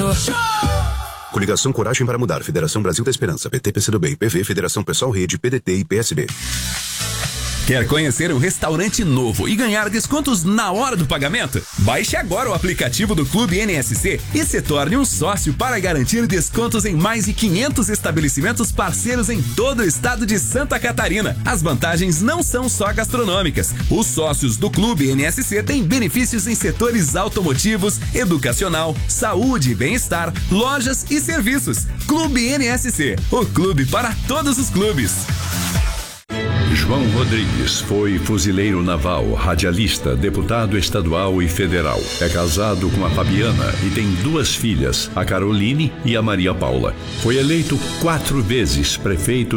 Coligação Coragem para Mudar, Federação Brasil da Esperança, PT, PCdoB, PV, Federação Pessoal Rede, PDT e PSB. Quer conhecer um restaurante novo e ganhar descontos na hora do pagamento? Baixe agora o aplicativo do Clube NSC e se torne um sócio para garantir descontos em mais de 500 estabelecimentos parceiros em todo o estado de Santa Catarina. As vantagens não são só gastronômicas. Os sócios do Clube NSC têm benefícios em setores automotivos, educacional, saúde e bem-estar, lojas e serviços. Clube NSC, o clube para todos os clubes. João Rodrigues foi fuzileiro naval, radialista, deputado estadual e federal. É casado com a Fabiana e tem 2 filhas, a Caroline e a Maria Paula. Foi eleito 4 vezes prefeito